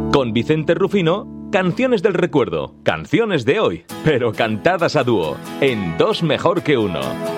Con Vicente Rufino, canciones del recuerdo, canciones de hoy, pero cantadas a dúo, en Dos Mejor que Uno.